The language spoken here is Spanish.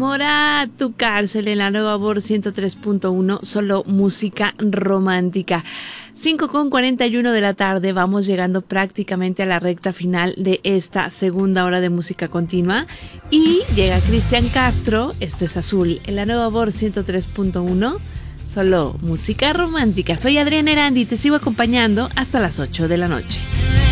Mora tu cárcel en la Nueva Voz 103.1, solo música romántica. 5:41 de la tarde, vamos llegando prácticamente a la recta final de esta segunda hora de música continua. Y llega Cristian Castro, esto es Azul, en la Nueva Voz 103.1, solo música romántica. Soy Adriana Erandi y te sigo acompañando hasta las 8 de la noche.